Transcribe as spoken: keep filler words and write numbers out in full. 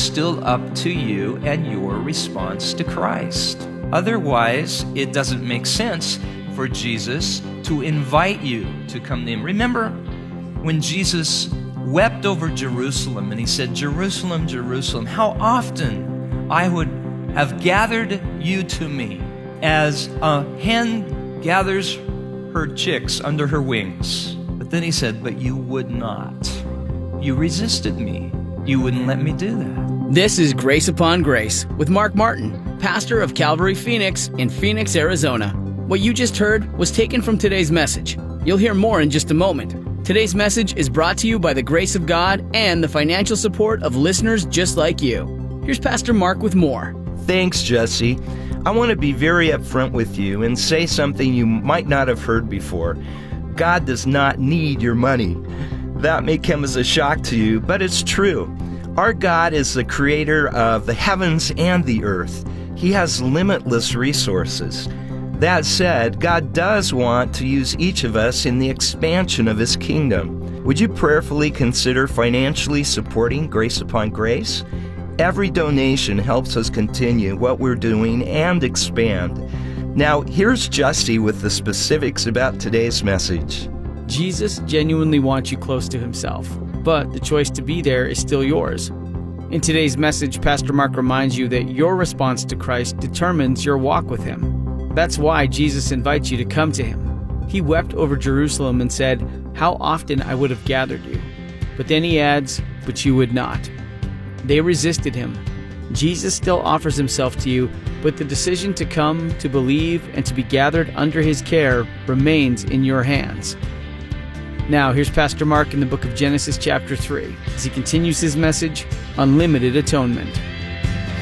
still up to you and your response to Christ. Otherwise, it doesn't make sense for Jesus to invite you to come to him. Remember when Jesus wept over Jerusalem and he said, Jerusalem, Jerusalem, how often I would have gathered you to me as a hen gathers her chicks under her wings. But then he said, but you would not. You resisted me. You wouldn't let me do that. This is Grace Upon Grace with Mark Martin, pastor of Calvary Phoenix in Phoenix, Arizona. What you just heard was taken from today's message. You'll hear more in just a moment. Today's message is brought to you by the grace of God and the financial support of listeners just like you. Here's Pastor Mark with more. Thanks, Jesse. I want to be very upfront with you and say something you might not have heard before. God does not need your money. That may come as a shock to you, but it's true. Our God is the creator of the heavens and the earth. He has limitless resources. That said, God does want to use each of us in the expansion of His kingdom. Would you prayerfully consider financially supporting Grace Upon Grace? Every donation helps us continue what we're doing and expand. Now, here's Justy with the specifics about today's message. Jesus genuinely wants you close to himself, but the choice to be there is still yours. In today's message, Pastor Mark reminds you that your response to Christ determines your walk with him. That's why Jesus invites you to come to him. He wept over Jerusalem and said, how often I would have gathered you. But then he adds, but you would not. They resisted him. Jesus still offers himself to you, but the decision to come, to believe, and to be gathered under his care remains in your hands. Now, here's Pastor Mark in the book of Genesis chapter three, as he continues his message, Unlimited Atonement.